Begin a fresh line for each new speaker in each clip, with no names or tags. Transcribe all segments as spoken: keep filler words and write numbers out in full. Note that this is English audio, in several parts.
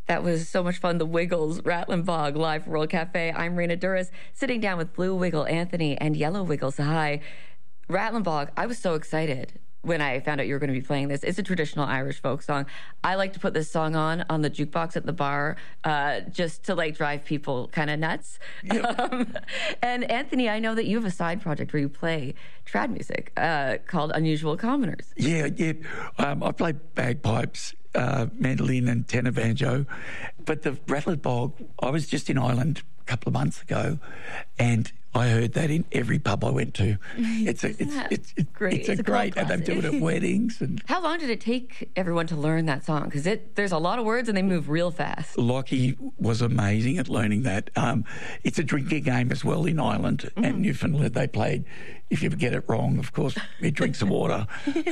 That was so much fun. The Wiggles, Rattling Bog, live World Cafe. I'm Raina Duras, sitting down with Blue Wiggle Anthony and Yellow Wiggle Sahai. Rattling Bog, I was so excited when I found out you were going to be playing this. It's a traditional Irish folk song. I like to put this song on on the jukebox at the bar uh, just to like drive people kind of nuts. Yep. Um, and Anthony, I know that you have a side project where you play trad music uh, called Unusual Commoners.
Yeah, yeah. Um, I play bagpipes, uh, mandolin and tenor banjo. But the Rattling Bog, I was just in Ireland a couple of months ago and I heard that in every pub I went to. It's a, it's, it's, it's
great.
It's a,
it's a
great, and they do it at weddings. And
how long did it take everyone to learn that song? Because it there's a lot of words and they move real fast.
Lockie was amazing at learning that. Um, it's a drinking game as well in Ireland mm. and Newfoundland. They played. If you get it wrong, of course, you drink some water.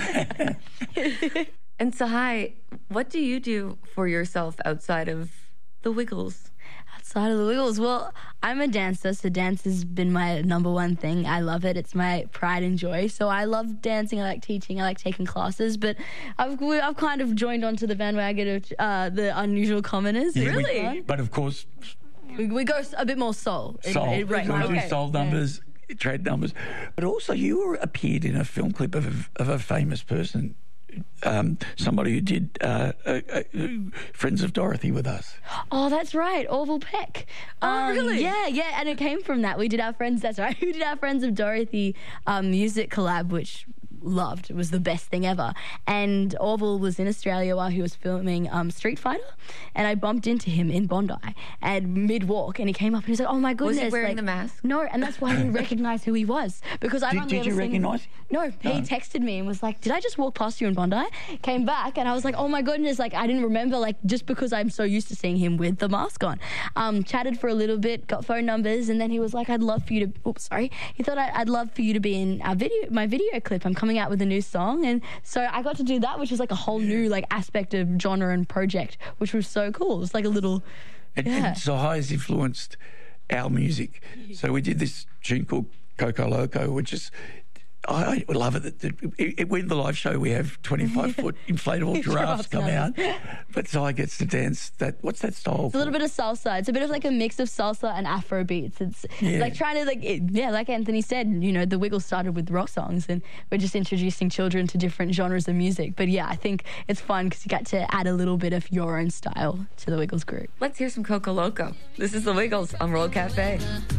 And Sahai, what do you do for yourself outside of the Wiggles?
Outside of the Wiggles, well, I'm a dancer, so dance has been my number one thing. I love it. It's my pride and joy. So I love dancing. I like teaching. I like taking classes. But I've I've kind of joined onto the bandwagon of uh, the Unusual Commoners.
Yeah,
really?
We, but of course,
we, we go a bit more soul.
Soul,
it, it,
right? We
okay.
do soul numbers, yeah. trad numbers. But also, you were appeared in a film clip of a, of a famous person. Um, somebody who did uh, uh, uh, Friends of Dorothy with us.
Oh, that's right, Orville Peck.
Oh,
um,
really?
Yeah, yeah, and it came from that. We did our Friends, that's right, we did our Friends of Dorothy um, music collab, which loved. It was the best thing ever. And Orville was in Australia while he was filming um, Street Fighter, and I bumped into him in Bondi and mid-walk, and he came up and he was like, oh my goodness.
Was he wearing
like,
the mask?
No, and that's why I didn't recognise who he was, because I've
Did,
only
did you
ever seen
recognise
him. No, he
No.
texted me and was like, did I just walk past you in Bondi? Came back and I was like, oh my goodness, like I didn't remember, like just because I'm so used to seeing him with the mask on. Um, chatted for a little bit, got phone numbers, and then he was like, I'd love for you to, oops, sorry. He thought I'd, I'd love for you to be in our video, my video clip. I'm coming out with a new song. And so I got to do that, which was like a whole new like aspect of genre and project, which was so cool. It was like a little,
and,
yeah.
and Sahai has influenced our music. So we did this tune called Coco Loco, which is, I, I love it. That it, it, when the live show we have twenty-five foot inflatable giraffes come out, but Sahai gets to dance that. What's that style?
It's a little bit of salsa. It's a bit of like a mix of salsa and Afro beats. It's
Yeah.
like trying to like it, yeah, like Anthony said, you know, the Wiggles started with rock songs, and we're just introducing children to different genres of music. But yeah, I think it's fun because you get to add a little bit of your own style to the Wiggles group.
Let's hear some Coco Loco. This is the Wiggles on World Cafe.